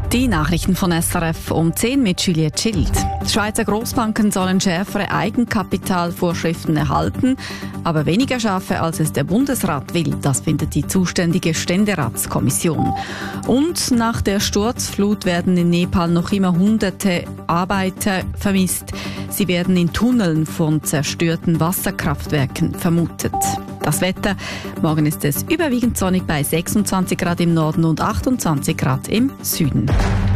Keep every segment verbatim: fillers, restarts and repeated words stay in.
Die Nachrichten von S R F um zehn mit Juliette Schild. Die Schweizer Grossbanken sollen schärfere Eigenkapitalvorschriften erhalten, aber weniger scharfe, als es der Bundesrat will. Das findet die zuständige Ständeratskommission. Und nach der Sturzflut werden in Nepal noch immer hunderte Arbeiter vermisst. Sie werden in Tunneln von zerstörten Wasserkraftwerken vermutet. Das Wetter: Morgen ist es überwiegend sonnig bei sechsundzwanzig Grad im Norden und achtundzwanzig Grad im Süden.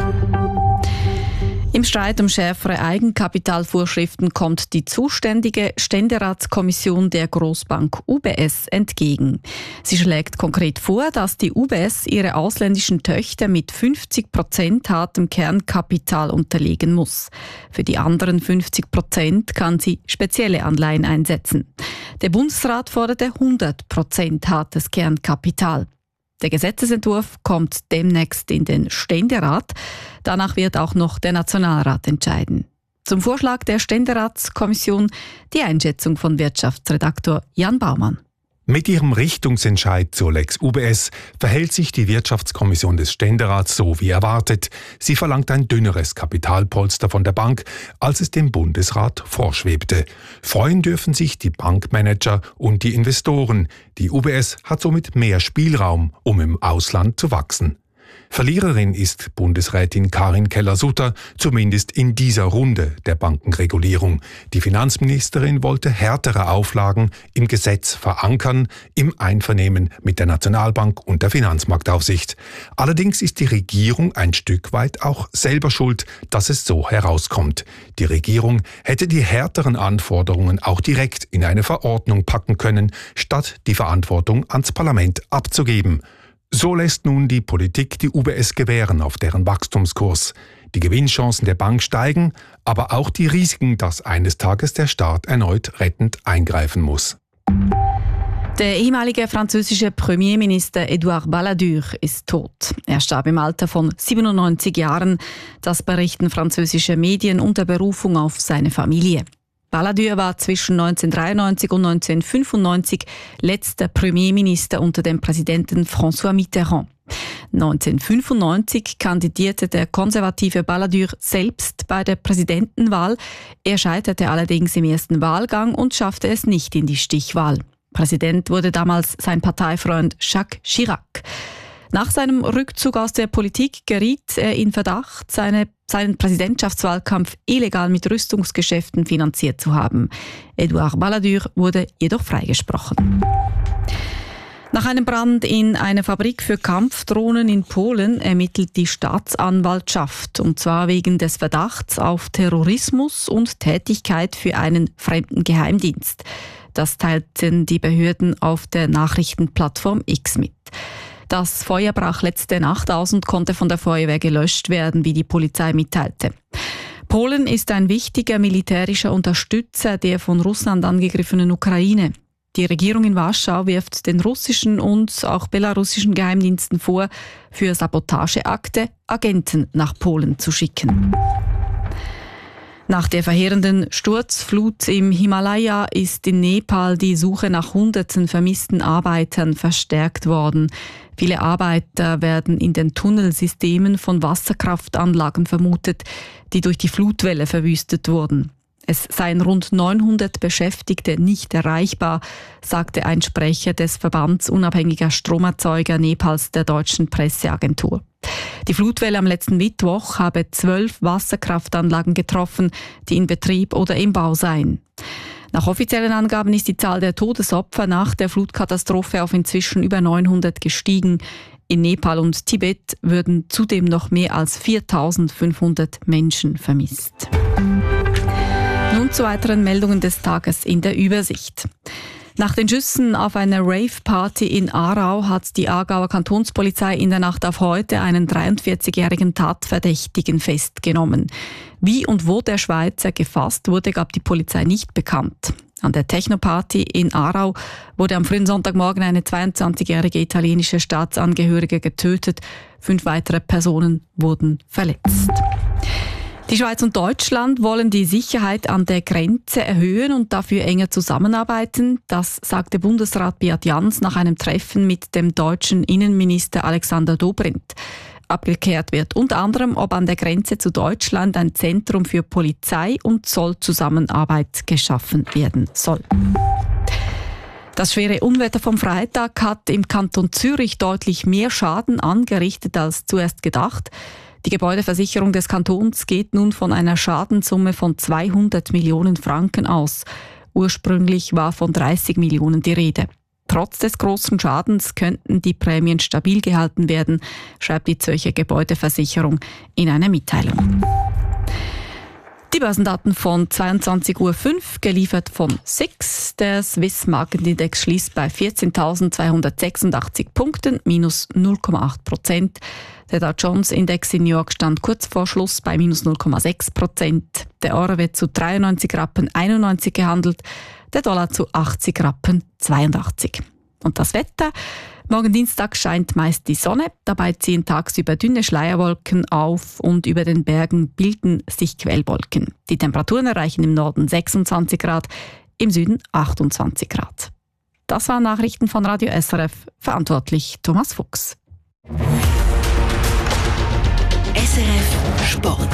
Im Streit um schärfere Eigenkapitalvorschriften kommt die zuständige Ständeratskommission der Grossbank U B S entgegen. Sie schlägt konkret vor, dass die U B S ihre ausländischen Töchter mit fünfzig Prozent hartem Kernkapital unterlegen muss. Für die anderen fünfzig Prozent kann sie spezielle Anleihen einsetzen. Der Bundesrat forderte hundert Prozent hartes Kernkapital. Der Gesetzesentwurf kommt demnächst in den Ständerat. Danach wird auch noch der Nationalrat entscheiden. Zum Vorschlag der Ständeratskommission die Einschätzung von Wirtschaftsredaktor Jan Baumann. Mit ihrem Richtungsentscheid zur Lex U B S verhält sich die Wirtschaftskommission des Ständerats so wie erwartet. Sie verlangt ein dünneres Kapitalpolster von der Bank, als es dem Bundesrat vorschwebte. Freuen dürfen sich die Bankmanager und die Investoren. Die U B S hat somit mehr Spielraum, um im Ausland zu wachsen. Verliererin ist Bundesrätin Karin Keller-Sutter, zumindest in dieser Runde der Bankenregulierung. Die Finanzministerin wollte härtere Auflagen im Gesetz verankern, im Einvernehmen mit der Nationalbank und der Finanzmarktaufsicht. Allerdings ist die Regierung ein Stück weit auch selber schuld, dass es so herauskommt. Die Regierung hätte die härteren Anforderungen auch direkt in eine Verordnung packen können, statt die Verantwortung ans Parlament abzugeben. So lässt nun die Politik die U B S gewähren auf deren Wachstumskurs. Die Gewinnchancen der Bank steigen, aber auch die Risiken, dass eines Tages der Staat erneut rettend eingreifen muss. Der ehemalige französische Premierminister Edouard Balladur ist tot. Er starb im Alter von siebenundneunzig Jahren. Das berichten französische Medien unter Berufung auf seine Familie. Balladur war zwischen neunzehnhundertdreiundneunzig und neunzehnhundertfünfundneunzig letzter Premierminister unter dem Präsidenten François Mitterrand. neunzehnhundertfünfundneunzig kandidierte der konservative Balladur selbst bei der Präsidentenwahl. Er scheiterte allerdings im ersten Wahlgang und schaffte es nicht in die Stichwahl. Präsident wurde damals sein Parteifreund Jacques Chirac. Nach seinem Rückzug aus der Politik geriet er in Verdacht, seine, seinen Präsidentschaftswahlkampf illegal mit Rüstungsgeschäften finanziert zu haben. Edouard Balladur wurde jedoch freigesprochen. Nach einem Brand in einer Fabrik für Kampfdrohnen in Polen ermittelt die Staatsanwaltschaft, und zwar wegen des Verdachts auf Terrorismus und Tätigkeit für einen fremden Geheimdienst. Das teilten die Behörden auf der Nachrichtenplattform X mit. Das Feuer brach letzte Nacht aus und konnte von der Feuerwehr gelöscht werden, wie die Polizei mitteilte. Polen ist ein wichtiger militärischer Unterstützer der von Russland angegriffenen Ukraine. Die Regierung in Warschau wirft den russischen und auch belarussischen Geheimdiensten vor, für Sabotageakte Agenten nach Polen zu schicken. Nach der verheerenden Sturzflut im Himalaya ist in Nepal die Suche nach hunderten vermissten Arbeitern verstärkt worden. Viele Arbeiter werden in den Tunnelsystemen von Wasserkraftanlagen vermutet, die durch die Flutwelle verwüstet wurden. Es seien rund neunhundert Beschäftigte nicht erreichbar, sagte ein Sprecher des Verbands unabhängiger Stromerzeuger Nepals der deutschen Presseagentur. Die Flutwelle am letzten Mittwoch habe zwölf Wasserkraftanlagen getroffen, die in Betrieb oder im Bau seien. Nach offiziellen Angaben ist die Zahl der Todesopfer nach der Flutkatastrophe auf inzwischen über neunhundert gestiegen. In Nepal und Tibet würden zudem noch mehr als viertausendfünfhundert Menschen vermisst. Nun zu weiteren Meldungen des Tages in der Übersicht. Nach den Schüssen auf einer Rave-Party in Aarau hat die Aargauer Kantonspolizei in der Nacht auf heute einen dreiundvierzigjährigen Tatverdächtigen festgenommen. Wie und wo der Schweizer gefasst wurde, gab die Polizei nicht bekannt. An der Techno-Party in Aarau wurde am frühen Sonntagmorgen eine zweiundzwanzigjährige italienische Staatsangehörige getötet. Fünf weitere Personen wurden verletzt. Die Schweiz und Deutschland wollen die Sicherheit an der Grenze erhöhen und dafür enger zusammenarbeiten. Das sagte Bundesrat Beat Jans nach einem Treffen mit dem deutschen Innenminister Alexander Dobrindt. abgeklärt wird. Unter anderem, ob an der Grenze zu Deutschland ein Zentrum für Polizei- und Zollzusammenarbeit geschaffen werden soll. Das schwere Unwetter vom Freitag hat im Kanton Zürich deutlich mehr Schaden angerichtet als zuerst gedacht. Die Gebäudeversicherung des Kantons geht nun von einer Schadenssumme von zweihundert Millionen Franken aus. Ursprünglich war von dreißig Millionen die Rede. Trotz des großen Schadens könnten die Prämien stabil gehalten werden, schreibt die Zürcher Gebäudeversicherung in einer Mitteilung. Die Börsendaten von zweiundzwanzig Uhr fünf, geliefert von S I X. Der Swiss Market Index schließt bei vierzehntausendzweihundertsechsundachtzig Punkten, minus null Komma acht Prozent. Der Dow Jones Index in New York stand kurz vor Schluss bei minus null Komma sechs Prozent. Der Euro wird zu dreiundneunzig Rappen einundneunzig gehandelt, der Dollar zu achtzig Rappen zweiundachtzig. Und das Wetter? Morgen Dienstag scheint meist die Sonne, dabei ziehen tagsüber dünne Schleierwolken auf und über den Bergen bilden sich Quellwolken. Die Temperaturen erreichen im Norden sechsundzwanzig Grad, im Süden achtundzwanzig Grad. Das waren Nachrichten von Radio S R F, verantwortlich Thomas Fuchs. S R F Sport.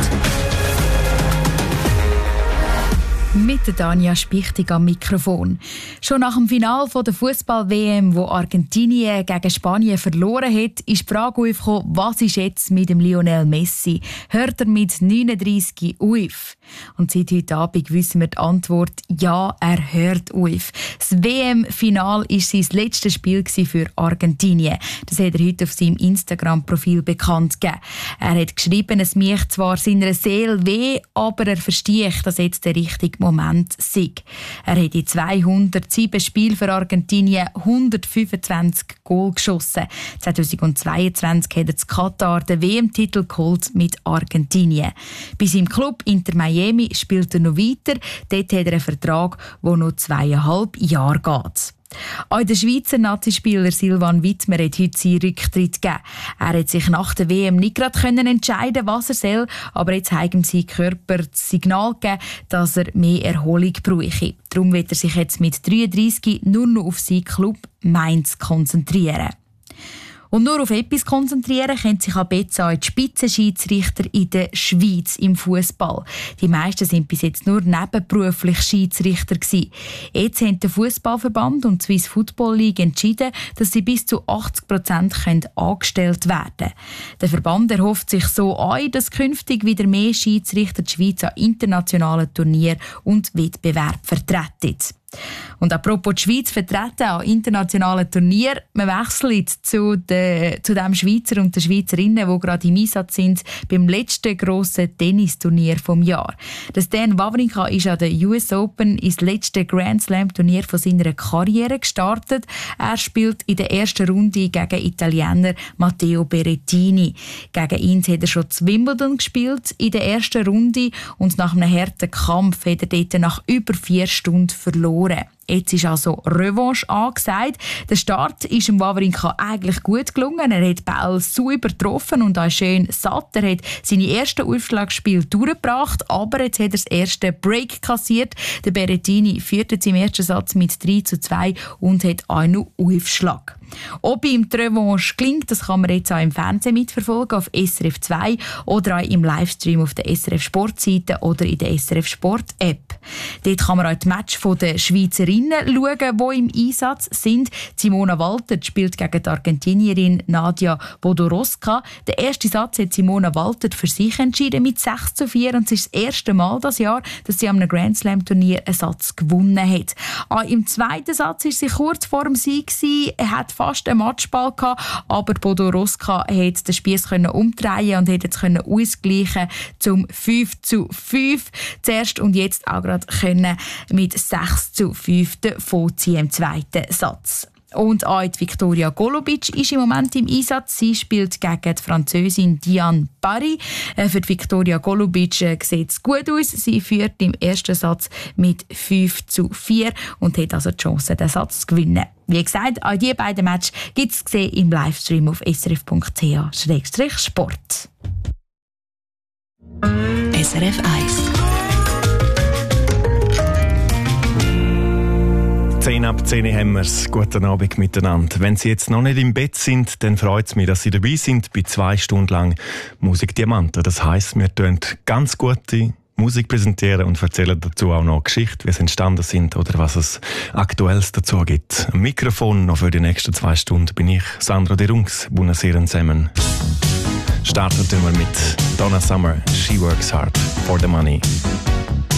Mit der Tanja Spichtig am Mikrofon. Schon nach dem Finale der Fußball-W M, wo Argentinien gegen Spanien verloren hat, ist die Frage aufgekommen, was ist jetzt mit dem Lionel Messi? Hört er mit neununddreissig auf? Und seit heute Abend wissen wir die Antwort, ja, er hört auf. Das W M-Final war sein letztes Spiel für Argentinien. Das hat er heute auf seinem Instagram-Profil bekannt gegeben. Er hat geschrieben, es mich zwar seiner Seele weh, aber er versteht, dass jetzt der richtige Moment sei. Er hat in zweihundertsieben Spielen für Argentinien hundertfünfundzwanzig Goal geschossen. zweitausendzweiundzwanzig hat er in Katar den W M-Titel geholt mit Argentinien. Bei seinem Club Inter Miami spielt er noch weiter. Dort hat er einen Vertrag, der noch zweieinhalb Jahre geht. Auch der Schweizer Nazispieler Silvan Wittmer hat heute seinen Rücktritt gegeben. Er hat sich nach der W M nicht gerade entscheiden, was er soll, aber jetzt hat ihm sein Körper das Signal gegeben, dass er mehr Erholung brauche. Darum wird er sich jetzt mit dreiunddreissig nur noch auf seinen Club Mainz konzentrieren. Und nur auf etwas konzentrieren können sich ab jetzt auch die Spitzenschiedsrichter in der Schweiz im Fußball. Die meisten sind bis jetzt nur nebenberuflich Schiedsrichter gewesen. Jetzt haben der Fußballverband und die Swiss Football League entschieden, dass sie bis zu achtzig Prozent angestellt werden können. Der Verband erhofft sich so ein, dass künftig wieder mehr Schiedsrichter die Schweiz an internationalen Turnieren und Wettbewerben vertreten. Und apropos die Schweiz vertreten an internationalen Turnieren, wir wechseln zu, de, zu dem Schweizer und den Schweizerinnen, die gerade im Einsatz sind beim letzten grossen Tennisturnier vom Jahr. Der Stan Wawrinka ist an der U S Open ins letzte Grand Slam Turnier von seiner Karriere gestartet. Er spielt in der ersten Runde gegen Italiener Matteo Berrettini. Gegen ihn hat er schon zu Wimbledon gespielt in der ersten Runde und nach einem harten Kampf hat er dort nach über vier Stunden verloren. Jetzt ist also Revanche angesagt. Der Start ist dem Wawrinka eigentlich gut gelungen. Er hat Ball so übertroffen und auch schön satt. Er hat seine ersten Aufschlagspiele durchgebracht, aber jetzt hat er das erste Break kassiert. Der Berrettini führte im ersten Satz mit drei zu zwei und hat auch noch Aufschlag. Ob ihm die Revanche gelingt, das kann man jetzt auch im Fernsehen mitverfolgen, auf S R F zwei oder auch im Livestream auf der S R F Sportseite oder in der S R F Sport App. Dort kann man auch die Match der Schweizerinnen schauen, die im Einsatz sind. Simona Walter spielt gegen die Argentinierin Nadia Podoroska. Der erste Satz hat Simona Walter für sich entschieden mit sechs zu vier und es ist das erste Mal dieses Jahr, dass sie am Grand Slam Turnier einen Satz gewonnen hat. Auch im zweiten Satz war sie kurz vor dem Sieg. Er hat fast einen Matchball gehabt, aber Podoroska hat den Spiess umdrehen und hat jetzt ausgleichen zum fünf zu fünf zuerst und jetzt auch gerade können mit sechs zu fünf davonziehen im zweiten Satz. Und auch die Viktoria Golubic ist im Moment im Einsatz. Sie spielt gegen die Französin Diane Parry. Für die Viktoria Golubic sieht es gut aus. Sie führt im ersten Satz mit fünf zu vier und hat also die Chance, den Satz zu gewinnen. Wie gesagt, auch diese beiden Matches gibt es im Livestream auf s r f punkt c h slash sport. S R F eins. zehn ab zehn haben wir's. Guten Abend miteinander. Wenn Sie jetzt noch nicht im Bett sind, dann freut es mich, dass Sie dabei sind bei zwei Stunden lang Musik Diamanten. Das heisst, wir tun ganz gute Musik präsentieren und erzählen dazu auch noch Geschichte, wie sie entstanden sind oder was es Aktuelles dazu gibt. Am Mikrofon noch für die nächsten zwei Stunden bin ich, Sandro De Rungs. Buonasera zusammen. Starten wir mit Donna Summer, She Works Hard for the Money.